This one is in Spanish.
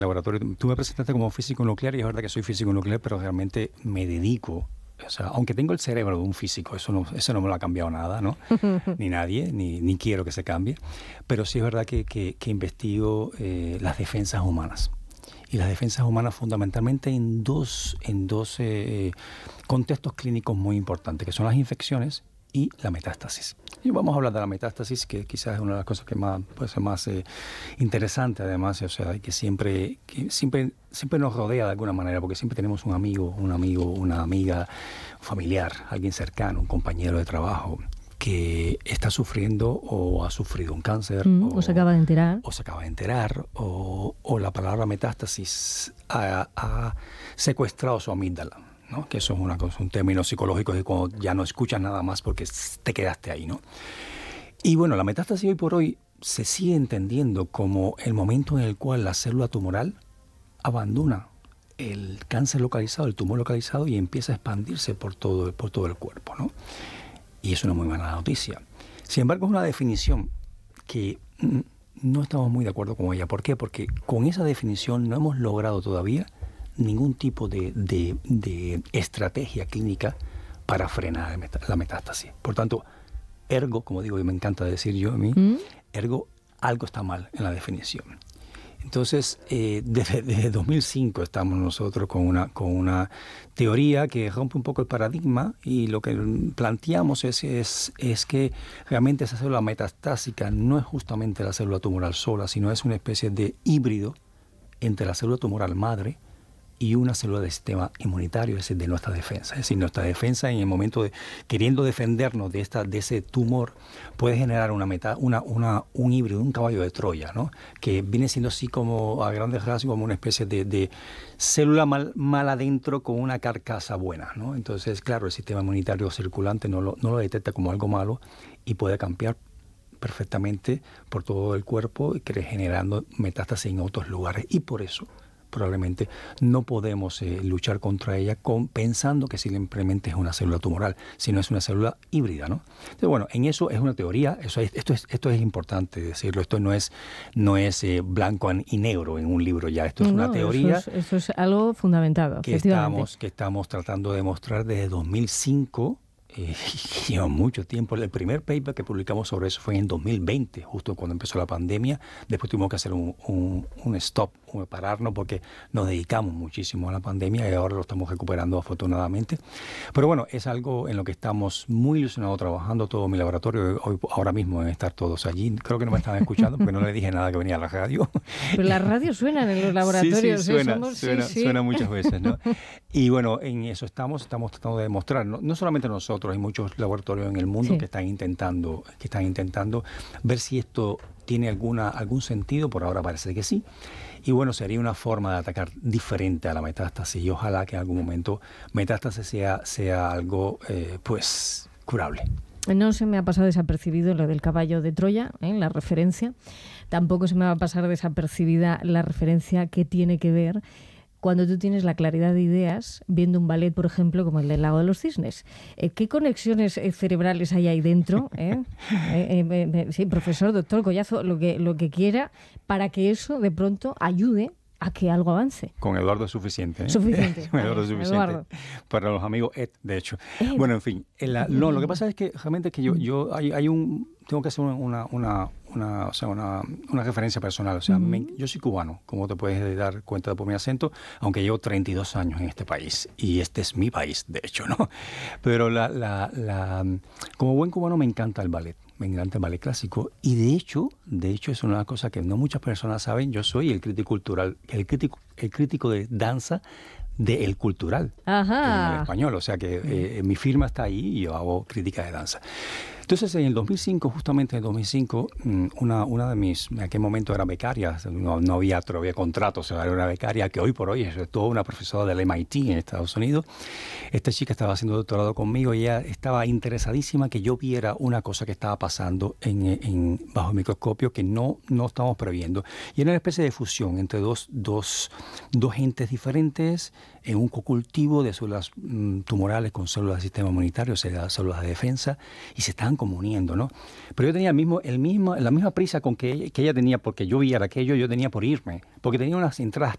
laboratorio. Tú me presentaste como físico nuclear y es verdad que soy físico nuclear, pero realmente me dedico, o sea, aunque tengo el cerebro de un físico, eso no me lo ha cambiado nada, ¿no? Ni nadie, ni quiero que se cambie, pero sí es verdad que investigo las defensas humanas. Y las defensas humanas fundamentalmente en dos contextos clínicos muy importantes, que son las infecciones y la metástasis. Y vamos a hablar de la metástasis, que quizás es una de las cosas que más puede ser más interesante, además, o sea, que siempre nos rodea de alguna manera, porque siempre tenemos un amigo, una amiga, un familiar, alguien cercano, un compañero de trabajo que está sufriendo o ha sufrido un cáncer o se acaba de enterar o la palabra metástasis ha secuestrado su amígdala, ¿no? Que eso es una cosa, un término psicológico que cuando ya no escuchas nada más porque te quedaste ahí, ¿no? Y bueno, la metástasis hoy por hoy se sigue entendiendo como el momento en el cual la célula tumoral abandona el cáncer localizado, el tumor localizado, y empieza a expandirse por todo el cuerpo, ¿no? Y es una muy mala noticia. Sin embargo, es una definición que no estamos muy de acuerdo con ella. ¿Por qué? Porque con esa definición no hemos logrado todavía ningún tipo de estrategia clínica para frenar la metástasis. Por tanto, ergo, como digo y me encanta decir yo a mí, ergo, algo está mal en la definición. Entonces, desde 2005 estamos nosotros con una teoría que rompe un poco el paradigma, y lo que planteamos es que realmente esa célula metastásica no es justamente la célula tumoral sola, sino es una especie de híbrido entre la célula tumoral madre y una célula del sistema inmunitario, es decir, de nuestra defensa. Es decir, nuestra defensa en el momento de queriendo defendernos de ese tumor puede generar un híbrido, un caballo de Troya, ¿no? Que viene siendo así como a grandes rasgos como una especie de célula mal adentro con una carcasa buena, ¿no? Entonces, claro, el sistema inmunitario circulante no lo detecta como algo malo y puede cambiar perfectamente por todo el cuerpo, generando metástasis en otros lugares. Y por eso probablemente no podemos luchar contra ella pensando que simplemente es una célula tumoral, sino es una célula híbrida, ¿no? Entonces, bueno, en eso es una teoría, esto es importante decirlo, esto no es blanco y negro en un libro ya, esto es una teoría. Eso es algo fundamentado, que estamos tratando de demostrar desde 2005. Lleva mucho tiempo. El primer paper que publicamos sobre eso fue en 2020, justo cuando empezó la pandemia. Después tuvimos que hacer un stop, pararnos, porque nos dedicamos muchísimo a la pandemia y ahora lo estamos recuperando afortunadamente. Pero bueno, es algo en lo que estamos muy ilusionados trabajando, todo mi laboratorio. Ahora mismo deben estar todos allí. Creo que no me estaban escuchando porque no les dije nada que venía a la radio. Pero la radio suena en los laboratorios. Sí, suena muchas veces, ¿no? Y bueno, en eso estamos tratando de demostrar, no solamente nosotros, hay muchos laboratorios en el mundo que están intentando ver si esto tiene algún sentido. Por ahora parece que sí. Y bueno, sería una forma de atacar diferente a la metástasis, y ojalá que en algún momento metástasis sea algo pues curable. No se me ha pasado desapercibido lo del caballo de Troya, la referencia. Tampoco se me va a pasar desapercibida la referencia que tiene que ver cuando tú tienes la claridad de ideas viendo un ballet, por ejemplo, como el del Lago de los Cisnes. ¿Qué conexiones cerebrales hay ahí dentro? Sí, profesor, doctor Collazo, lo que quiera, para que eso de pronto ayude a que algo avance. Con Eduardo es suficiente. Suficiente. Con Eduardo es suficiente. Eduardo. Para los amigos de hecho. Bueno, en fin. Lo que pasa es que realmente que tengo que hacer una referencia personal. O sea, yo soy cubano, como te puedes dar cuenta por mi acento, aunque llevo 32 años en este país. Y este es mi país, de hecho, ¿no? Pero como buen cubano me encanta el ballet. Me encanta el ballet clásico, y de hecho es una cosa que no muchas personas saben. Yo soy el crítico cultural, el crítico de danza de El Cultural, en el español. O sea que mi firma está ahí y yo hago crítica de danza. Entonces, en el 2005, justamente en el 2005, una de mis, en aquel momento era becaria, no había todavía contratos, era una becaria que hoy por hoy es toda una profesora del MIT en Estados Unidos. Esta chica estaba haciendo doctorado conmigo y ella estaba interesadísima que yo viera una cosa que estaba pasando bajo el microscopio que no estamos previendo. Y era una especie de fusión entre dos entes diferentes en un cocultivo de células tumorales con células del sistema inmunitario, o sea, células de defensa, y se estaban como uniendo, ¿no? Pero yo tenía la misma prisa con que ella tenía porque yo viera aquello, yo tenía por irme, porque tenía unas entradas